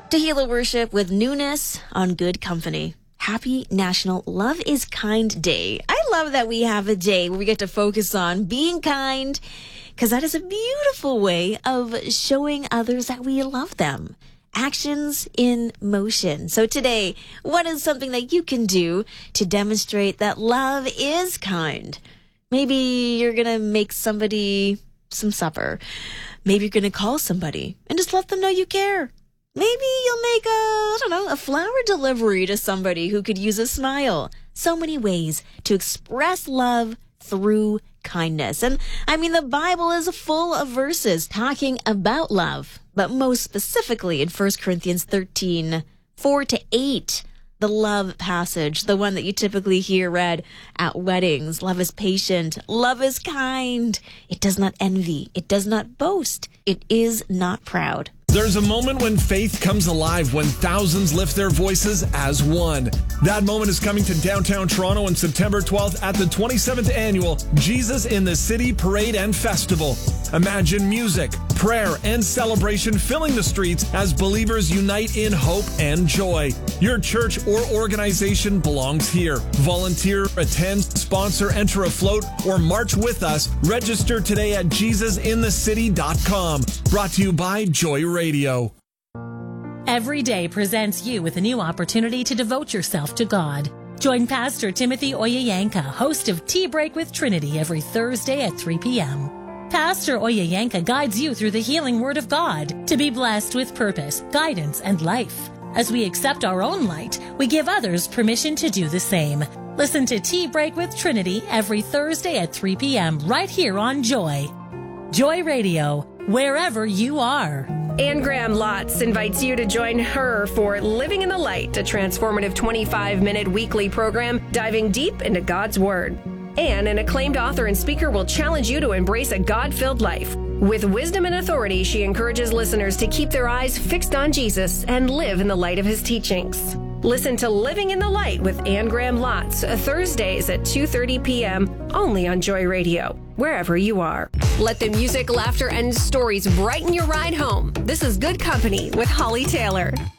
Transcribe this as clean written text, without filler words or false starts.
Tehillah worship with newness on Good Company. Happy National Love is Kind Day. I love that we have a day where we get to focus on being kind, because that is a beautiful way of showing others that we love them. Actions in motion. So today, what is something that you can do to demonstrate that love is kind? Maybe you're going to make somebody some supper. Maybe you're going to call somebody and just let them know you care. Maybe you'll make a flower delivery to somebody who could use a smile. So many ways to express love through kindness. And the Bible is full of verses talking about love, but most specifically in 1 Corinthians 13, 4-8, the love passage, the one that you typically hear read at weddings. Love is patient. Love is kind. It does not envy. It does not boast. It is not proud. There's a moment when faith comes alive, when thousands lift their voices as one. That moment is coming to downtown Toronto on September 12th at the 27th Annual Jesus in the City Parade and Festival. Imagine music, prayer, and celebration filling the streets as believers unite in hope and joy. Your church or organization belongs here. Volunteer, attend, sponsor, enter a float, or march with us. Register today at JesusInTheCity.com. Brought to you by Joy Radio. Every day presents you with a new opportunity to devote yourself to God. Join Pastor Timothy Oyeyanka, host of Tea Break with Trinity, every Thursday at 3 p.m. Pastor Oyeyanka guides you through the healing Word of God to be blessed with purpose, guidance, and life. As we accept our own light, we give others permission to do the same. Listen to Tea Break with Trinity every Thursday at 3 p.m. right here on Joy. Joy Radio, wherever you are. Anne Graham Lotz invites you to join her for Living in the Light, a transformative 25-minute weekly program diving deep into God's Word. Anne, an acclaimed author and speaker, will challenge you to embrace a God-filled life. With wisdom and authority, she encourages listeners to keep their eyes fixed on Jesus and live in the light of his teachings. Listen to Living in the Light with Anne Graham Lotz, Thursdays at 2:30 p.m. only on Joy Radio, wherever you are. Let the music, laughter, and stories brighten your ride home. This is Good Company with Holly Taylor.